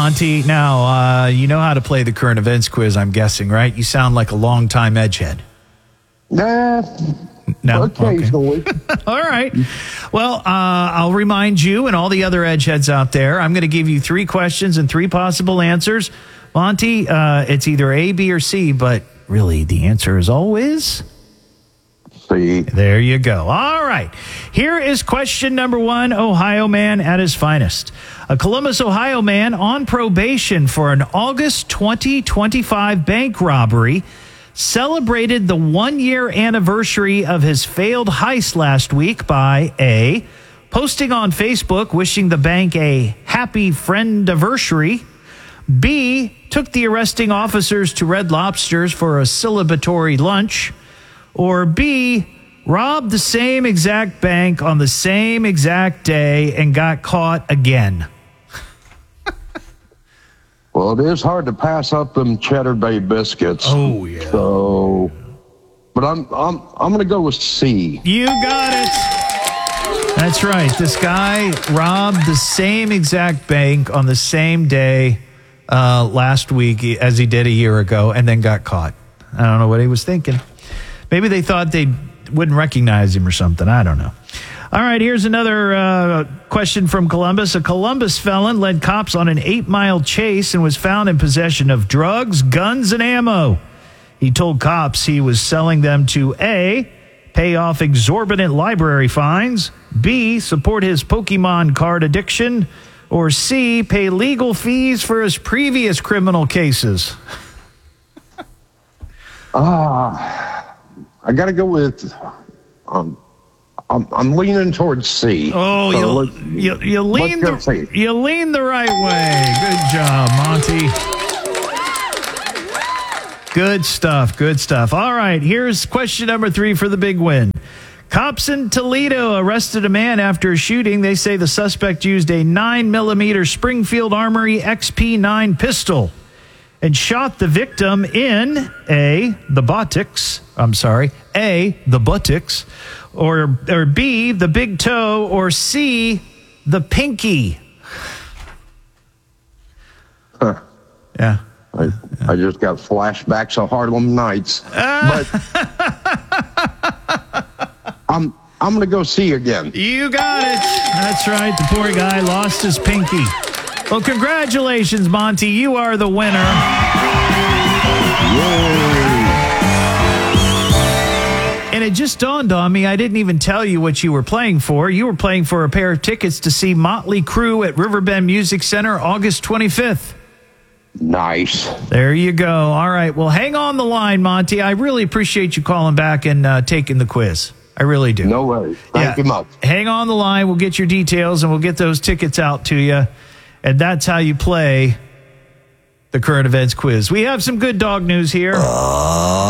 Monty, now, you know how to play the current events quiz, I'm guessing, right? You sound like a long-time edgehead. Nah, No? occasionally. Okay. All right. Well, I'll remind you and all the other edgeheads out there, I'm going to give you 3 questions and 3 possible answers. Monty, it's either A, B, or C, but really the answer is always... See. There you go. All right. Here is question number 1, Ohio man at his finest. A Columbus, Ohio man on probation for an August 2025 bank robbery celebrated the 1-year anniversary of his failed heist last week by A, posting on Facebook wishing the bank a happy friend-iversary, B, took the arresting officers to Red Lobster's for a celebratory lunch, or B, robbed the same exact bank on the same exact day and got caught again. Well, it is hard to pass up them Cheddar Bay biscuits. Oh, yeah. So, but I'm going to go with C. You got it. That's right. This guy robbed the same exact bank on the same day last week as he did a year ago and then got caught. I don't know what he was thinking. Maybe they thought they wouldn't recognize him or something. I don't know. All right, here's another question from Columbus. A Columbus felon led cops on an 8-mile chase and was found in possession of drugs, guns, and ammo. He told cops he was selling them to A, pay off exorbitant library fines, B, support his Pokemon card addiction, or C, pay legal fees for his previous criminal cases. I got to go with, I'm leaning towards C. Oh, So you lean let's go C. you lean the right way. Good job, Monty. Good stuff, good stuff. All right, here's question number 3 for the big win. Cops in Toledo arrested a man after a shooting. They say the suspect used a 9mm Springfield Armory XP9 pistol and shot the victim in A, the buttocks, or B, the big toe, or C, the pinky. Yeah. I just got flashbacks of Harlem Nights. But I'm going to go C again. You got it. That's right. The poor guy lost his pinky. Well, congratulations, Monty. You are the winner. Yay. And it just dawned on me, I didn't even tell you what you were playing for. You were playing for a pair of tickets to see Motley Crue at Riverbend Music Center August 25th. Nice. There you go. All right. Well, hang on the line, Monty. I really appreciate you calling back and taking the quiz. I really do. No worries. Thank you much. Hang on the line. We'll get your details and we'll get those tickets out to you. And that's how you play the current events quiz. We have some good dog news here.